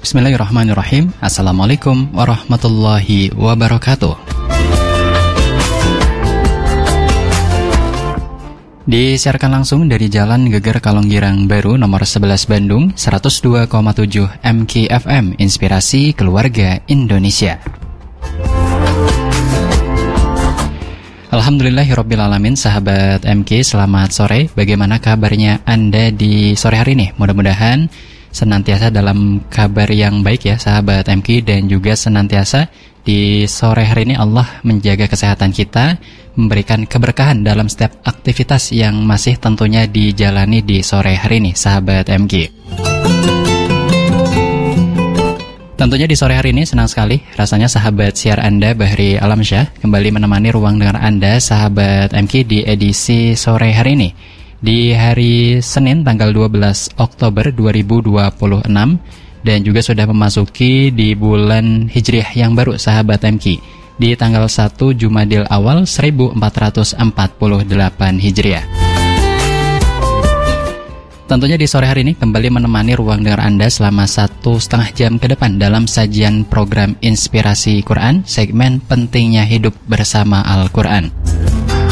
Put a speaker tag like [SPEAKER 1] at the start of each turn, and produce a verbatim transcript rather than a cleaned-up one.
[SPEAKER 1] Bismillahirrahmanirrahim. Assalamualaikum warahmatullahi wabarakatuh. Disiarkan langsung dari Jalan Geger Kalonggirang Baru nomor sebelas Bandung, seratus dua koma tujuh M K F M, Inspirasi Keluarga Indonesia. Alhamdulillahirrabbilalamin, sahabat M K, selamat sore. Bagaimana kabarnya Anda di sore hari ini? Mudah-mudahan senantiasa dalam kabar yang baik ya sahabat M K, dan juga senantiasa di sore hari ini Allah menjaga kesehatan kita, memberikan keberkahan dalam setiap aktivitas yang masih tentunya dijalani di sore hari ini sahabat M K. Tentunya di sore hari ini senang sekali rasanya sahabat siar Anda Bahri Alamsyah kembali menemani ruang dengar Anda sahabat M K di edisi sore hari ini. Di hari Senin tanggal dua belas Oktober dua ribu dua puluh enam, dan juga sudah memasuki di bulan Hijriah yang baru sahabat M K, di tanggal satu Jumadil Awal seribu empat ratus empat puluh delapan Hijriah. Tentunya di sore hari ini kembali menemani ruang dengar Anda selama satu setengah jam ke depan dalam sajian program Inspirasi Quran, segmen Pentingnya Hidup Bersama Al-Quran.